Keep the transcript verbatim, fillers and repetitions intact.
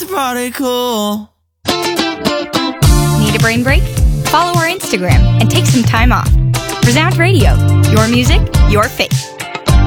the party cool. Need a brain break? Follow our Instagram and take some time off. Resound Radio, your music, your faith.